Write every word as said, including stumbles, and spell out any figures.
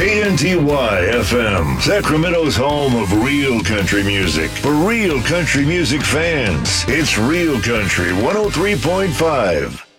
K N T Y F M, Sacramento's home of real country music. For real country music fans, it's Real Country one oh three point five.